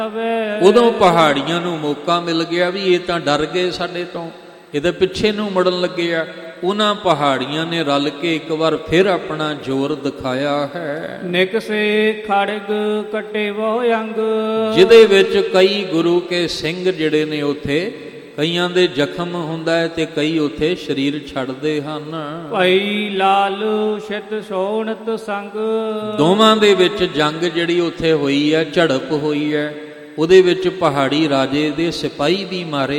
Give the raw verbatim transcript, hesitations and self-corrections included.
ਉਦੋਂ ਪਹਾੜੀਆਂ ਨੂੰ ਮੌਕਾ ਮਿਲ ਗਿਆ ਵੀ ਇਹ ਤਾਂ ਡਰ ਗਏ ਸਾਡੇ ਤੋਂ, ਇਹਦੇ ਪਿੱਛੇ ਨੂੰ ਮੁੜਨ ਲੱਗੇ ਆ। ਉਹਨਾਂ ਪਹਾੜੀਆਂ ਨੇ ਰਲ ਕੇ ਇੱਕ ਵਾਰ ਫਿਰ ਆਪਣਾ ਜ਼ੋਰ ਦਿਖਾਇਆ ਹੈ। ਨਿਕਸੇ ਖੜਗ ਕੱਟੇ ਬਹੁ ਅੰਗ, ਜਿਹਦੇ ਵਿੱਚ ਕਈ ਗੁਰੂ ਕੇ ਸਿੰਘ ਜਿਹੜੇ ਨੇ ਉੱਥੇ ਕਈਆਂ ਦੇ ਜ਼ਖਮ ਹੁੰਦਾ ਹੈ ਤੇ ਕਈ ਉੱਥੇ ਸਰੀਰ ਛੱਡਦੇ ਹਨ। ਭਾਈ ਲਾਲ ਛਿਤ ਸੋਹਣਤ ਸੰਗ, ਦੋਵਾਂ ਦੇ ਵਿੱਚ ਜੰਗ ਜਿਹੜੀ ਉੱਥੇ ਹੋਈ ਹੈ, ਝੜਪ ਹੋਈ ਹੈ, ਉਹਦੇ ਵਿੱਚ ਪਹਾੜੀ ਰਾਜੇ ਦੇ ਸਿਪਾਹੀ ਵੀ ਮਾਰੇ